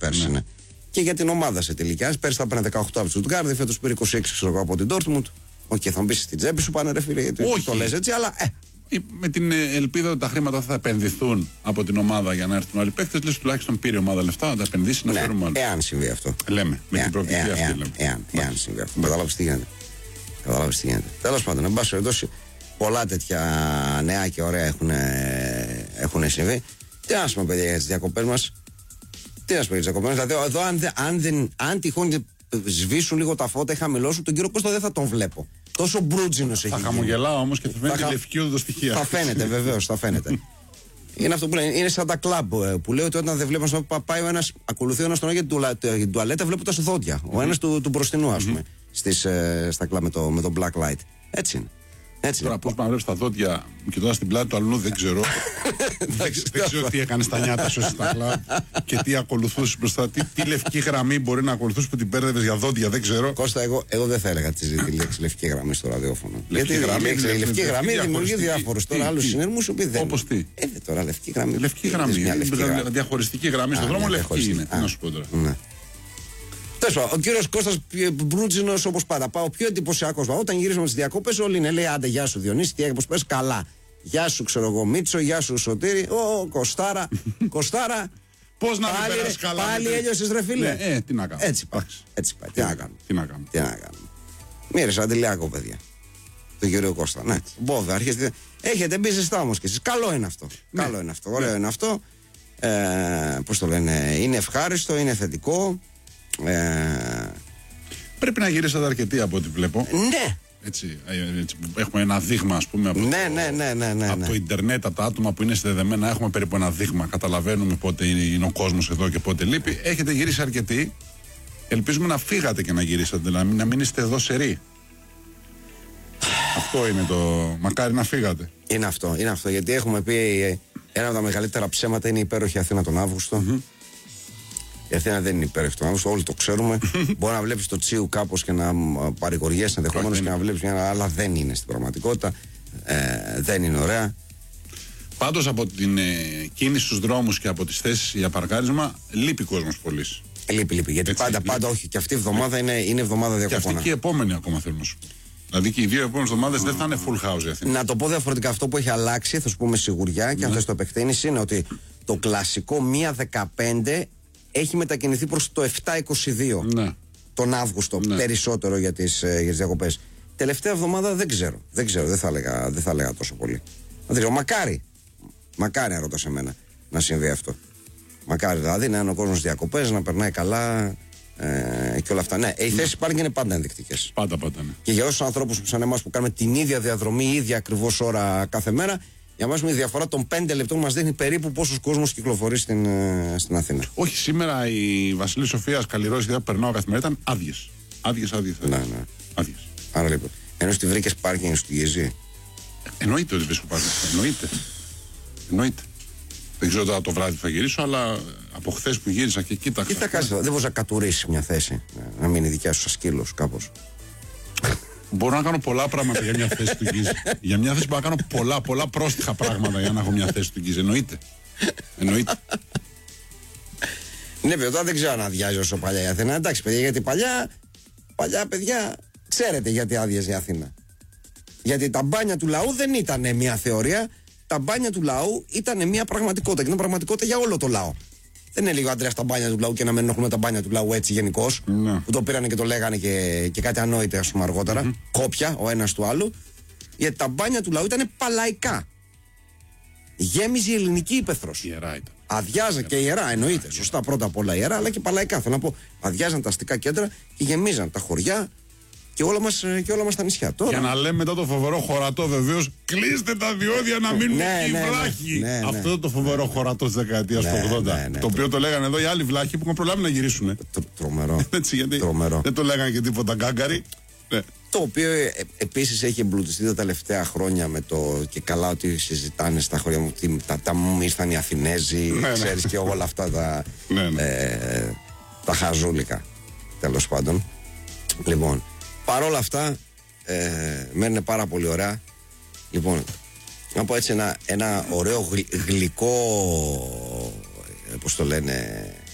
πέρσι. Ναι. Και για την ομάδα σε τελικά. Πέρσι θα πήρε 18 από τη Στουτγκάρδη, φέτος πήρε 26 ξέρω, από την Ντόρτμουντ. Οκ, θα μου πεις στην τσέπη σου πάνε ρε φίλε, γιατί το λες έτσι, αλλά. Με την ελπίδα ότι τα χρήματα θα επενδυθούν από την ομάδα για να έρθουν άλλοι παίκτες, λες τουλάχιστον πήρε η ομάδα λεφτά να τα επενδύσει, να φέρουμε άλλο. Εάν συμβεί αυτό. Λέμε, με την προοπτική αυτή. Εάν συμβεί αυτό. Κατάλαβες τι γίνεται. Τέλος πάντων, εν πάση περιπτώσει, πολλά τέτοια νέα και ωραία έχουν συμβεί. Τι να πούμε, παιδιά, για τις διακοπές μας. Δηλαδή, εδώ, αν τυχόν σβήσουν λίγο τα φώτα ή χαμηλώσουν, τον κύριο Κώστα δεν θα τον βλέπω. Τόσο μπρούτζινος έχει. Θα χαμογελάω όμως και θα φαίνεται λευκή οδοστοιχεία. Θα φαίνεται, βεβαίως, θα φαίνεται. Είναι αυτό που λένε, είναι σαν τα κλαμπ που λέει ότι όταν δεν βλέπω, πάει ο ένας, ακολουθεί ο ένας τον άλλο για την τουαλέτα, βλέποντας δόντια. Ο ένας του μπροστινού, ας πούμε, στα κλαμπ με το black light. Έτσι είναι. Τώρα πώς να βλέπεις τα δόντια κοιτώντας την πλάτη του αλλού δεν ξέρω. Δεν ξέρω τι έκανε στα νιάτα σου στα κλαμπ και τι ακολουθούσες μπροστά. Τι λευκή γραμμή μπορεί να ακολουθούς που την παίρνεις για δόντια, δεν ξέρω. Κώστα, εγώ δεν θα έλεγα τη λέξη λευκή γραμμή στο ραδιόφωνο. Γιατί η λευκή γραμμή δημιουργεί διάφορους τώρα άλλους συνειρμούς που δεν. Όπως τι. Τώρα λευκή γραμμή. Λευκή γραμμή. Διαχωριστική γραμμή στον δρόμο λευκή είναι. Τι να σου πω τώρα. Ο κύριος Κώστας Μπρούτζινος, όπως πάντα, ο πιο εντυπωσιακός. Όταν γυρίζουμε τις διακοπές, όλοι είναι λέει: άντε, γεια σου Διονύση, τι έγινε, πες καλά. Γεια σου, ξέρω εγώ, Μίτσο, γεια σου Σωτήρη. Κωστάρα. Πώς να μην περάσει καλά. Πάλι έλειωσες ρε φίλε. Τι να κάνω. Έτσι πάει. Τι να κάνουμε. Μοίρες Αντιλιάκο, παιδιά. Τον κύριο Κώστα. Ναι, μπόδα, αρχίστε. Έχετε μπει ζεστά όμως κι εσείς. Καλό είναι αυτό. Ωραίο είναι αυτό. Πώς το λένε, είναι ευχάριστο, είναι θετικό. Πρέπει να γυρίσατε αρκετοί από ό,τι βλέπω. Ναι. Έτσι, έχουμε ένα δείγμα, ας πούμε, από το ίντερνετ, από τα άτομα που είναι συνδεδεμένα. Έχουμε περίπου ένα δείγμα. Καταλαβαίνουμε πότε είναι ο κόσμος εδώ και πότε λείπει. Έχετε γυρίσει αρκετοί. Ελπίζουμε να φύγατε και να γυρίσατε, να μην είστε εδώ σερί. Αυτό είναι το. Μακάρι να φύγατε. Είναι αυτό, γιατί έχουμε πει ένα από τα μεγαλύτερα ψέματα είναι η υπέροχη Αθήνα τον Αύγουστο. Η Αθήνα δεν είναι υπέροχη τον Αύγουστο, όλοι το ξέρουμε. Μπορεί να βλέπεις το Τσίου κάπως και να παρηγοριέσαι ενδεχομένως και να βλέπεις μια, αλλά δεν είναι στην πραγματικότητα. Δεν είναι ωραία. Πάντως από την κίνηση στους δρόμους και από τις θέσεις για παρκάρισμα λείπει κόσμος πολύ. Λείπει. Γιατί πάντα όχι. Και αυτή η εβδομάδα είναι εβδομάδα διακοπών. Και αυτή και η επόμενη ακόμα θέλω να σου πω. Δηλαδή και οι δύο επόμενες εβδομάδες δεν θα είναι full house η Αθήνα. Να το πω διαφορετικά, αυτό που έχει αλλάξει, θα σου πω με σιγουριά και αν θες το επεκτείνεις, είναι ότι το κλασικό 1-15 έχει μετακινηθεί προς το 7-22 τον Αύγουστο, περισσότερο για τις διακοπές. Τελευταία εβδομάδα δεν ξέρω, δεν θα έλεγα τόσο πολύ. Μακάρι να ρωτάς εμένα να συμβεί αυτό. Μακάρι δηλαδή να είναι ο κόσμος διακοπές, να περνάει καλά και όλα αυτά. Ναι, οι θέσεις πάρκινγκ είναι πάντα ενδεικτικές. Πάντα, ναι. Και για όσους ανθρώπους σαν εμάς που κάνουμε την ίδια διαδρομή, η ίδια ακριβώς ώρα κάθε μέρα, για μας με διαφορά των 5 λεπτών μας δείχνει περίπου πόσος κόσμος κυκλοφορεί στην Αθήνα. Όχι, σήμερα η Βασιλή Σοφίας Καλλιρώσης που περνάω καθημερινά ήταν άδειες. Ναι. Άδειες. Άρα λοιπόν, ενώ στη βρήκες πάρκινγκ στο Γεζί. Εννοείται ότι βρίσκω πάρκινγκ. Εννοείται. Δεν ξέρω τώρα το βράδυ που θα γυρίσω, αλλά από χθες που γύρισα και κοίταξα. Τι θα κάνεις, δεν μπορείς να κατουρίσεις μια θέση, να μείνει δικιά σου σαν σκύλος κάπως. Μπορώ να κάνω πολλά πράγματα για μια θέση του Γκίζη. Για μια θέση μπορώ να κάνω πολλά πρόστιχα πράγματα για να έχω μια θέση του Γκίζη. Εννοείται. Ναι, παιδιά, τώρα δεν ξέρω αν αδειάζει όσο παλιά η Αθήνα. Εντάξει, παιδιά, γιατί παλιά παιδιά, ξέρετε γιατί άδειαζε η Αθήνα. Γιατί τα μπάνια του λαού δεν ήταν μια θεωρία. Τα μπάνια του λαού ήταν μια πραγματικότητα. Και ήταν πραγματικότητα για όλο το λαό. Δεν είναι λίγο Αντρέα τα μπάνια του λαού και να μην ενοχλούμε τα μπάνια του λαού έτσι γενικώς. Που το πήρανε και το λέγανε και κάτι ανόητε, ας πούμε, αργότερα. Κόπια ο ένας του άλλου. Γιατί τα μπάνια του λαού ήταν παλαϊκά. Γέμιζε η ελληνική ύπαιθρος. Ιερά ήταν. Αδειάζαν και ιερά, εννοείται. Σωστά, πρώτα απ' όλα ιερά, αλλά και παλαϊκά. Θέλω να πω, αδειάζαν τα αστικά κέντρα και γεμίζαν τα χωριά και όλα μας τα νησιά. Τώρα... Για να λέμε μετά το φοβερό χωρατό, βεβαίως, κλείστε τα διόδια να μείνουν οι βλάχοι. Αυτό το φοβερό χωρατό της δεκαετίας του 80. Το οποίο το λέγανε εδώ οι άλλοι βλάχοι που είχαν προλάβει να γυρίσουν. Τρομερό. Τρομερό. Δεν το λέγανε και τίποτα γκάγκαροι. Το οποίο επίσης έχει εμπλουτιστεί τα τελευταία χρόνια με το και καλά ότι συζητάνε στα χωριά μου ότι τα μου ήρθαν οι Αθηνέζοι, ξέρεις, και όλα αυτά τα χαζούλικα, τέλος πάντων. Λοιπόν, παρόλα αυτά μένουν πάρα πολύ ωραία. Λοιπόν, να πω έτσι ένα ωραίο γλυκό, πώς το λένε,